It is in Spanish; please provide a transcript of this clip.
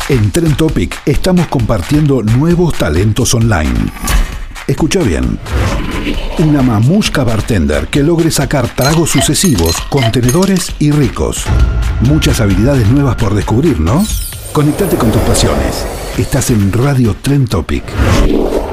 En Trend Topic estamos compartiendo nuevos talentos online. Escucha bien. Una mamushka bartender que logre sacar tragos sucesivos, contenedores y ricos. Muchas habilidades nuevas por descubrir, ¿no? Conectate con tus pasiones. Estás en Radio Trend Topic.